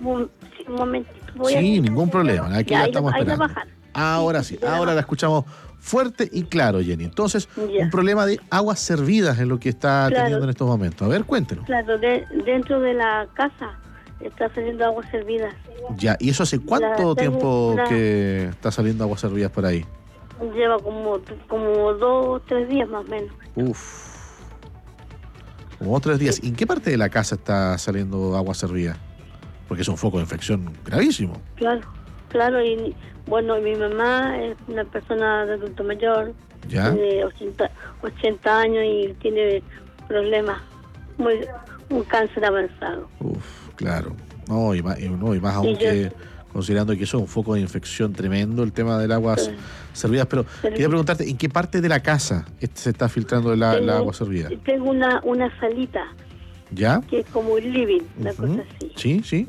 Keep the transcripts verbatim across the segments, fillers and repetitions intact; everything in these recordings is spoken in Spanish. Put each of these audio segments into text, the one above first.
Un, un momentito. Voy Sí, a... ningún problema. Aquí Ya, la ahí estamos la- ahí la esperando. bajan. Ahora sí, ahora la escuchamos fuerte y claro, Jenny. Entonces, Ya. un problema de aguas servidas es lo que está Claro. teniendo en estos momentos. A ver, cuéntenos. Claro, de, dentro de la casa está saliendo aguas servidas. Ya, ¿y eso hace cuánto La tengo- tiempo la- que está saliendo aguas servidas por ahí? Lleva como, como dos o tres días más o menos. Uf. Como tres días. ¿Y en qué parte de la casa está saliendo agua servida? Porque es un foco de infección gravísimo. Claro, claro. Y bueno, mi mamá es una persona de adulto mayor, ¿Ya? tiene ochenta, ochenta años y tiene problemas, muy, un cáncer avanzado. Uf, claro. No, y más, y, no, y más Y aún yo- que considerando que eso es un foco de infección tremendo, el tema del agua Sí. servidas. Pero Pero- quería preguntarte, ¿en qué parte de la casa este se está filtrando la, Tengo- la agua servida? Tengo una, una salita ¿Ya? que es como un living, una Ujú. cosa así. Sí, sí.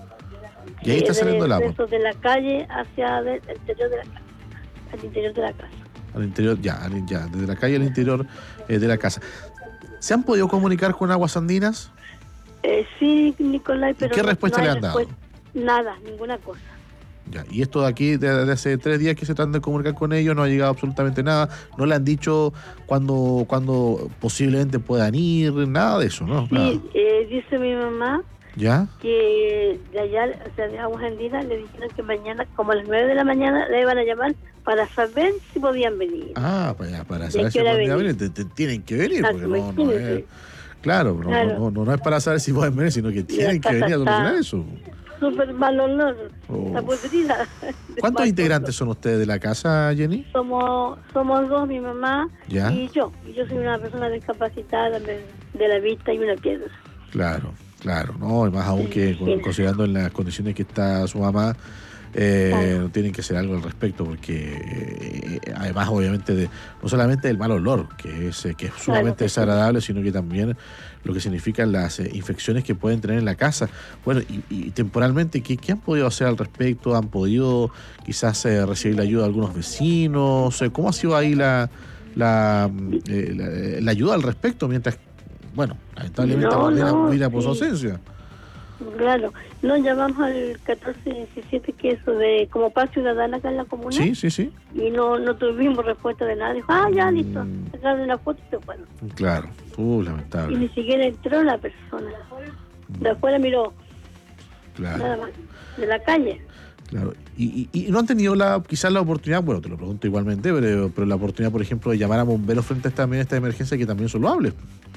Mm. Y ahí está de- saliendo el agua. Dentro de la calle hacia el interior de la casa. Al interior de la casa. Al interior, ya, al- ya, desde la calle al interior eh, de la casa. ¿Se han podido comunicar con Aguas Andinas? Eh, sí, Nicolai, pero qué no- respuesta no le hay han dado? respuesta. Nada, ninguna cosa. Ya, y esto de aquí, de, de hace tres días que se tratan de comunicar con ellos, no ha llegado absolutamente nada. No le han dicho cuándo, cuándo posiblemente puedan ir, nada de eso, ¿no? Nada. Sí, eh, dice mi mamá ¿Ya? que de allá, o sea, de Aguas Andinas, le dijeron que mañana, como a las nueve de la mañana, le iban a llamar para saber si podían venir. Ah, para, para ¿De saber qué si hora pueden venir? venir, te- te tienen que venir, Ah, porque no, no imagínese. es... Claro, no, Claro. No, no, no es para saber si pueden venir, sino que tienen que casa venir a solucionar está- eso. Súper mal olor, Oh. está podrida. de ¿Cuántos mal integrantes son ustedes de la casa, Jenny? olor. Somos, somos dos, mi mamá Ya. y yo. Y yo soy una persona discapacitada de, de la vista y una pierna. Claro, claro, no, y más aún Sí, que con- sí. considerando en las condiciones que está su mamá, eh, Claro. tienen que hacer algo al respecto, porque eh, además obviamente de, no solamente del mal olor, que es, eh, que es sumamente que sí. desagradable, sino que también lo que significan las eh, infecciones que pueden tener en la casa. Bueno, y, y temporalmente, ¿qué, ¿qué han podido hacer al respecto? ¿Han podido quizás eh, recibir la ayuda de algunos vecinos? Eh, ¿Cómo ha sido ahí la, la, eh, la, la ayuda al respecto? Mientras, bueno, lamentablemente No, Aguadena no, mira por su sí. ausencia. Claro, no llamamos al catorce diecisiete, que es de como paz ciudadana acá en la comuna. Sí, sí, sí. Y no, no tuvimos respuesta de nada. Dijo, ah, ya, listo. Mm. Sacaron una foto y se fueron. Claro. Uh, Y lamentable. ni siquiera entró la persona. De afuera miró, nada Claro, más. De la calle. claro. Y, y, y no han tenido la quizás la oportunidad, bueno, te lo pregunto igualmente, pero, pero la oportunidad, por ejemplo, de llamar a bomberos frente a esta, también a esta emergencia que también son loables.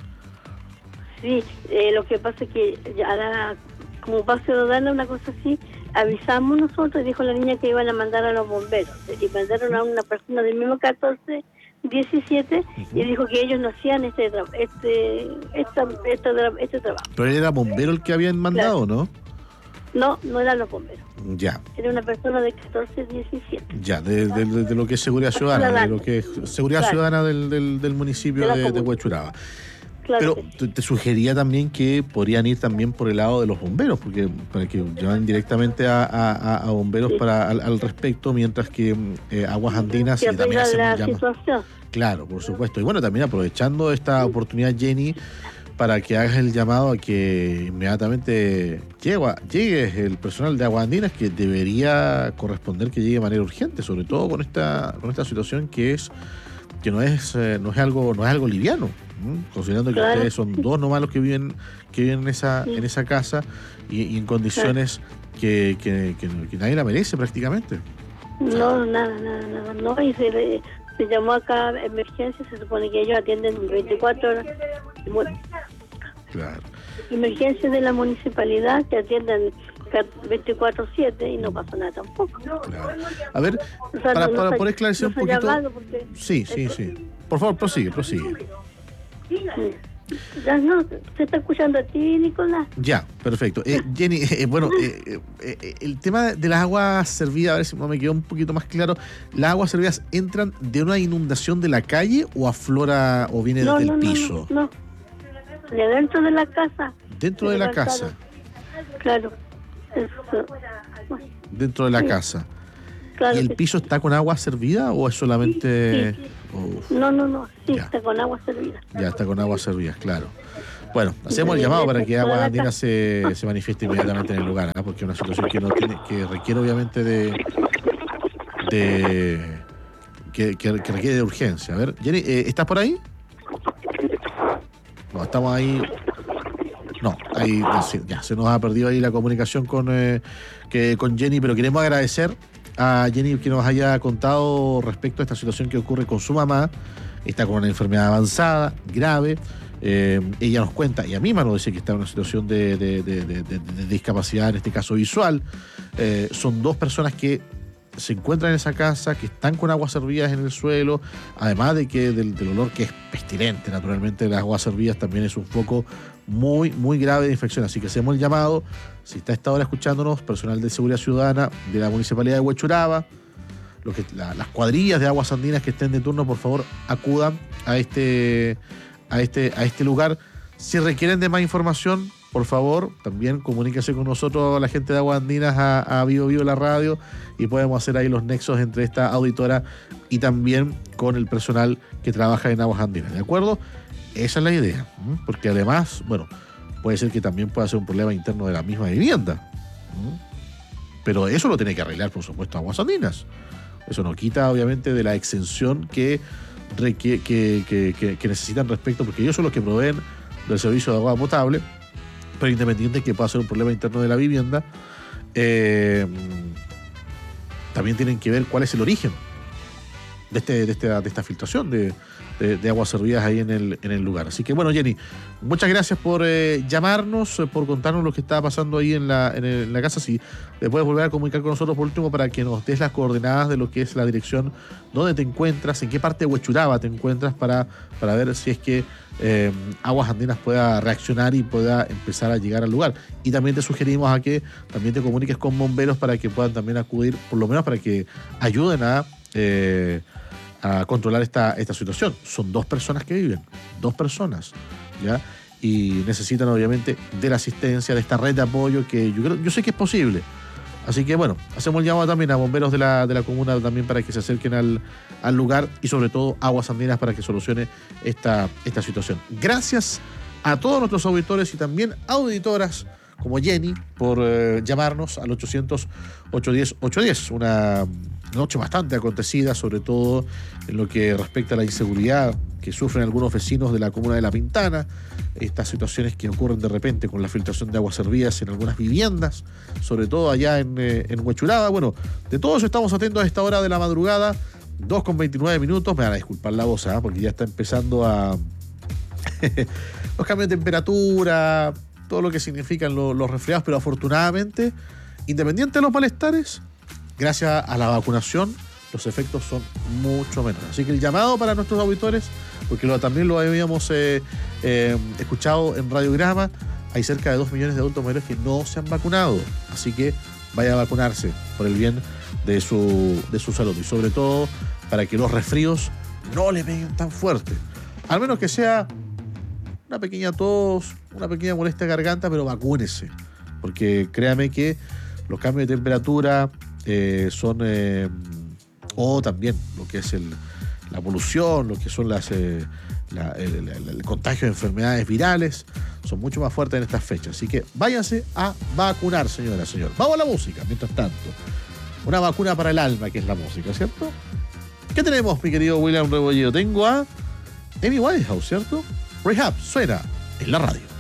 Sí, eh, lo que pasa es que ya la, como paz ciudadana, una cosa así, avisamos nosotros y dijo la niña que iban a mandar a los bomberos. Y mandaron a una persona del mismo catorce diecisiete y dijo que ellos no hacían este tra- este esta, este, tra- este trabajo. Pero era bombero el que habían mandado, ¿no? No, no eran los bomberos. Ya, Era una persona de catorce diecisiete. ya, de, de- de- de lo que es seguridad ciudadana, de lo que es seguridad Claro. ciudadana del, del, del municipio De la de, de comuna. Huechuraba. Claro Pero que sí. te, te sugería también que podrían ir también por el lado de los bomberos, porque para que llevan directamente a, a- a bomberos Sí. para al, al respecto, mientras que eh, Aguas Andinas Que y también arregla hacemos la llama- situación. Claro, por supuesto. Y bueno, también aprovechando esta oportunidad, Jenny, para que hagas el llamado a que inmediatamente llegue, llegue el personal de Aguas Andinas, que debería corresponder que llegue de manera urgente, sobre todo con esta con esta situación que es que no es eh, no es algo no es algo liviano, ¿m? Considerando que Claro. ustedes son dos nomás los que viven que viven en esa Sí. en esa casa y, y en condiciones que, que, que, que nadie la merece prácticamente. No, nada, nada, nada. No, y se, le- se llamó acá a emergencia, se supone que ellos atienden veinticuatro horas. Bueno, Claro. emergencias de la municipalidad que atienden veinticuatro siete y no pasó nada tampoco. Claro. A ver, O sea, para, no- para no poder se- esclarecer no un se ha poquito. llamado porque- Sí, sí, sí. Por favor, prosigue, prosigue. Ya no, se está escuchando a ti, Nicolás. Ya, perfecto. Eh, Jenny, eh, bueno, eh, eh, eh, el tema de las aguas servidas, a ver si me quedó un poquito más claro. ¿Las aguas servidas entran de una inundación de la calle o aflora o viene No, desde no, el no, piso? no, no. De dentro de la casa. Dentro de la casa. Claro. Eso. Dentro de la Sí. casa. Claro ¿Y el que piso está con agua servida o es solamente...? Sí, Uf, No, no, no, sí, Ya. está con agua servida. ya está con agua servida, claro. Bueno, hacemos el llamado para que Aguas Andinas se, se manifieste inmediatamente en el lugar, ¿eh? Porque es una situación que no tiene, que requiere obviamente de, de que, que, que requiere de urgencia. A ver, Jenny, eh, ¿estás por ahí? No, estamos ahí. No, ahí ya se nos ha perdido ahí la comunicación con, eh, que, con Jenny, pero queremos agradecer a Jenny que nos haya contado respecto a esta situación que ocurre con su mamá. Está con una enfermedad avanzada, grave. Eh, ella nos cuenta, y a mí me nos dice que está en una situación de, de, de, de, de, de discapacidad, en este caso visual. Eh, son dos personas que se encuentran en esa casa, que están con aguas servidas en el suelo, además de que del, del olor que es pestilente, naturalmente las aguas servidas también es un foco muy, muy grave de infección. Así que hacemos el llamado, si está a esta hora escuchándonos, personal de Seguridad Ciudadana de la Municipalidad de Huechuraba, lo que, la, las cuadrillas de aguas andinas que estén de turno, por favor, acudan a este... A este, a este lugar. Si requieren de más información, por favor, también comuníquense con nosotros, la gente de Aguas Andinas, a, a Vivo Vivo la radio, y podemos hacer ahí los nexos entre esta auditora y también con el personal que trabaja en Aguas Andinas, ¿de acuerdo? Esa es la idea, ¿m? Porque además, bueno, puede ser que también pueda ser un problema interno de la misma vivienda, ¿m? Pero eso lo tiene que arreglar, por supuesto, Aguas Andinas. Eso no quita, obviamente, de la exención que Que, que, que, que, que necesitan respecto, porque ellos son los que proveen del servicio de agua potable, pero independiente de que pueda ser un problema interno de la vivienda, eh, también tienen que ver cuál es el origen de, este, de, este, de esta filtración de, de, de aguas servidas ahí en el, en el lugar. Así que bueno, Jenny, muchas gracias por eh, llamarnos, por contarnos lo que está pasando ahí en la, en, el, en la casa. Si te puedes volver a comunicar con nosotros por último para que nos des las coordenadas de lo que es la dirección, dónde te encuentras, en qué parte de Huechuraba te encuentras, para, para ver si es que eh, Aguas Andinas pueda reaccionar y pueda empezar a llegar al lugar. Y también te sugerimos a que también te comuniques con bomberos para que puedan también acudir, por lo menos para que ayuden a... Eh, a controlar esta, esta situación. Son dos personas que viven, dos personas, ¿ya? Y necesitan obviamente de la asistencia, de esta red de apoyo que yo creo, yo sé que es posible. Así que bueno, hacemos el llamado también a bomberos de la, de la comuna también para que se acerquen al, al lugar, y sobre todo Aguas Andinas para que solucione esta, esta situación. Gracias a todos nuestros auditores y también auditoras como Jenny por eh, llamarnos al ochocientos, ochocientos diez, ochocientos diez. Una noche bastante acontecida, sobre todo en lo que respecta a la inseguridad que sufren algunos vecinos de la comuna de La Pintana, estas situaciones que ocurren de repente con la filtración de aguas servidas en algunas viviendas, sobre todo allá en, eh, en Huechuraba. Bueno, de todo eso estamos atentos a esta hora de la madrugada, dos con veintinueve minutos. Me van a disculpar la voz, ¿eh? Porque ya está empezando a... los cambios de temperatura, todo lo que significan los, los resfriados, pero afortunadamente, independiente de los malestares, gracias a la vacunación, los efectos son mucho menores. Así que el llamado para nuestros auditores, porque lo, también lo habíamos eh, eh, escuchado en Radiograma, hay cerca de dos millones de adultos mayores que no se han vacunado. Así que vaya a vacunarse por el bien de su, de su salud, y sobre todo para que los resfríos no le peguen tan fuerte. Al menos que sea una pequeña tos, una pequeña molestia de garganta, pero vacúnese. Porque créame que los cambios de temperatura eh, son... Eh, o también lo que es el, la polución, lo que son las eh, la, el, el, el contagio de enfermedades virales, son mucho más fuertes en estas fechas. Así que váyanse a vacunar, señora, señor. Vamos a la música, mientras tanto. Una vacuna para el alma, que es la música, ¿cierto? ¿Qué tenemos, mi querido William Rebolledo? Tengo a Amy Winehouse, ¿cierto? Rehab suena en la radio.